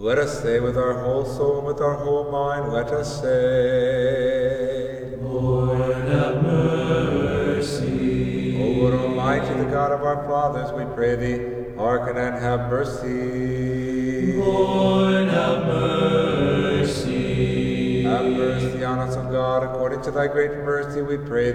Let us say with our whole soul and with our whole mind, let us say, Lord, have mercy. O Lord Almighty, the God of our fathers, we pray thee, hearken and have mercy. Lord, have mercy. Have mercy on us, O God, according to thy great mercy, we pray